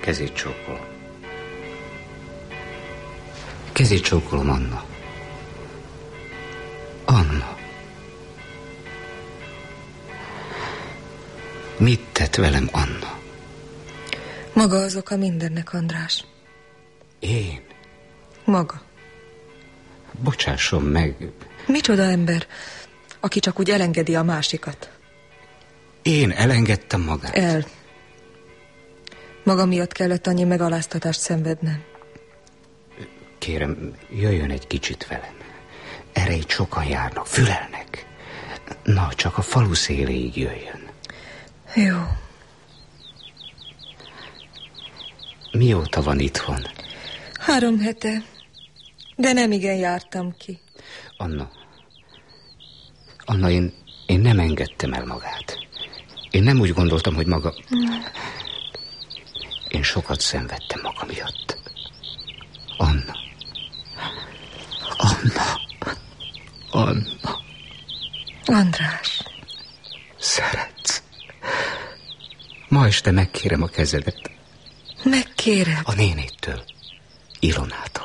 kezét csókolom. Kezét csókolom, Anna. Anna. Mit tett velem Anna? Maga az oka mindennek, András. Én? Maga. Bocsásson meg. Micsoda ember, aki csak úgy elengedi a másikat? Én elengedtem magát? Maga miatt kellett annyi megaláztatást szenvednem. Kérem, jöjjön egy kicsit velem. Erre itt sokan járnak, fülelnek. Na, csak a falu széléig jöjjön. Jó. Mióta van itthon? 3 hete, de nem igen jártam ki. Anna, én nem engedtem el magát. Én nem úgy gondoltam, hogy maga... Én sokat szenvedtem maga miatt. Anna. András. Szeretsz. Ma este megkérem a kezedet. Megkérem. A nénétől, Ilonától.